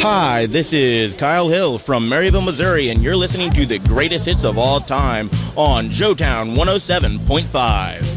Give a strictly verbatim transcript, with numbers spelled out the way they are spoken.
Hi, this is Kyle Hill from Maryville, Missouri, and you're listening to the greatest hits of all time on Joetown one oh seven point five.